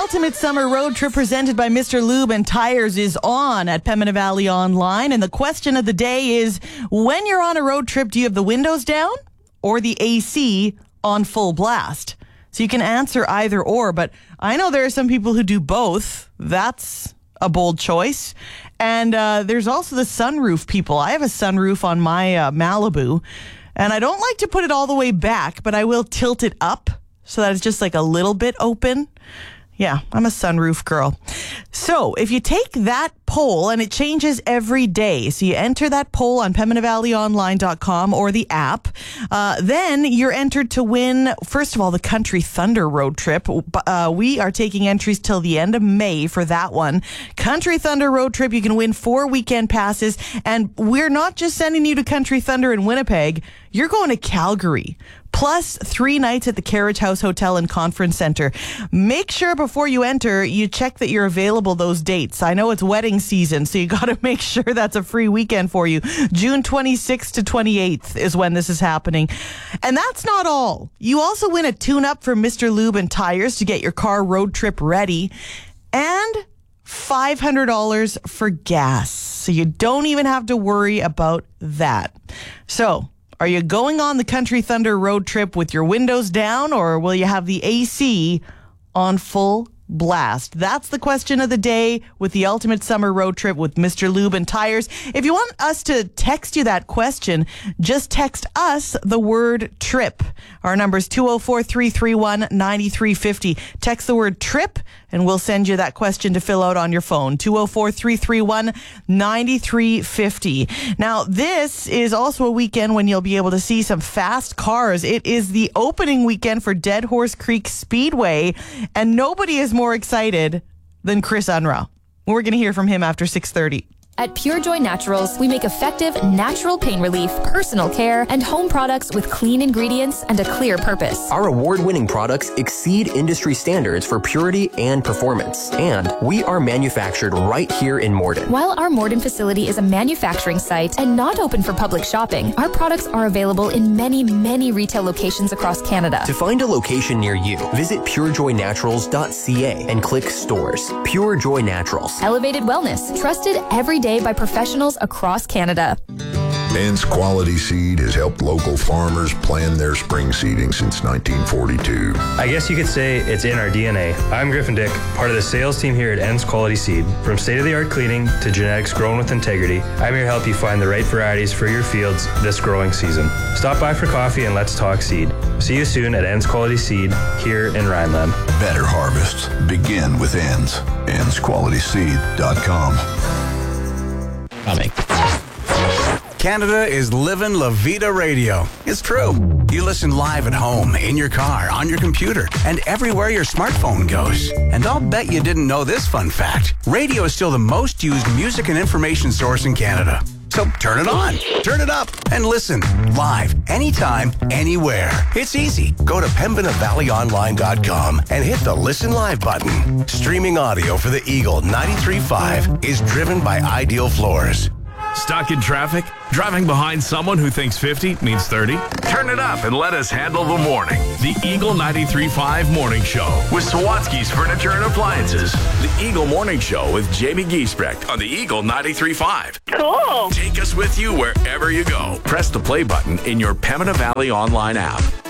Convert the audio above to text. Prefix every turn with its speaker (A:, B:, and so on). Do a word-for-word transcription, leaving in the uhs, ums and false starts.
A: Ultimate Summer Road Trip presented by Mister Lube and Tires is on at Pembina Valley Online. And the question of the day is, when you're on a road trip, do you have the windows down or the A C on full blast? So you can answer either or, but I know there are some people who do both. That's a bold choice. And uh, there's also the sunroof people. I have a sunroof on my uh, Malibu, and I don't like to put it all the way back, but I will tilt it up so that it's just like a little bit open. Yeah, I'm a sunroof girl. So if you take that poll, and it changes every day, so you enter that poll on Pembina Valley Online dot com or the app, uh, then you're entered to win, first of all, the Country Thunder road trip. Uh, we are taking entries till the end of May for that one. Country Thunder road trip, you can win four weekend passes, and we're not just sending you to Country Thunder in Winnipeg. You're going to Calgary, plus three nights at the Carriage House Hotel and Conference Center. Make sure before you enter, you check that you're available those dates. I know it's wedding season, so you got to make sure that's a free weekend for you. June twenty-sixth to twenty-eighth is when this is happening. And that's not all. You also win a tune-up from Mister Lube and Tires to get your car road trip ready, and five hundred dollars for gas. So you don't even have to worry about that. So, are you going on the Country Thunder road trip with your windows down, or will you have the A C on full blast? That's the question of the day with the Ultimate Summer Road Trip with Mister Lube and Tires. If you want us to text you that question, just text us the word trip. Our number is two oh four, three three one, nine three five oh. Text the word trip and we'll send you that question to fill out on your phone. two oh four, three three one, nine three five oh. Now, this is also a weekend when you'll be able to see some fast cars. It is the opening weekend for Dead Horse Creek Speedway, and nobody is more excited than Chris Unruh. We're going to hear from him after six thirty.
B: At Pure Joy Naturals, we make effective, natural pain relief, personal care, and home products with clean ingredients and a clear purpose.
C: Our award-winning products exceed industry standards for purity and performance, and we are manufactured right here in Morden.
B: While our Morden facility is a manufacturing site and not open for public shopping, our products are available in many, many retail locations across Canada.
C: To find a location near you, visit pure joy naturals dot c a and click Stores. Pure Joy Naturals.
B: Elevated wellness, trusted every day by professionals across Canada.
D: Ends Quality Seed has helped local farmers plan their spring seeding since nineteen forty-two.
E: I guess you could say it's in our D N A. I'm Griffin Dick, part of the sales team here at Ends Quality Seed. From state-of-the-art cleaning to genetics grown with integrity, I'm here to help you find the right varieties for your fields this growing season. Stop by for coffee and let's talk seed. See you soon at Ends Quality Seed here in Rhineland.
D: Better harvests begin with Ends. ends quality seed dot com.
F: Coming. Canada is living La Vida Radio. It's true. You listen live at home, in your car, on your computer, and everywhere your smartphone goes. And I'll bet you didn't know this fun fact. Radio is still the most used music and information source in Canada. So turn it on, turn it up, and listen live, anytime, anywhere. It's easy. Go to Pembina Valley Online dot com and hit the Listen Live button. Streaming audio for the Eagle ninety-three point five is driven by Ideal Floors.
G: Stuck in traffic? Driving behind someone who thinks fifty means thirty? Turn it up and let us handle the morning. The Eagle ninety-three point five Morning Show with Sawatsky's Furniture and Appliances. The Eagle Morning Show with Jamie Giesbrecht on the Eagle ninety-three point five.
H: Cool.
G: Take us with you wherever you go. Press the play button in your Pembina Valley Online app.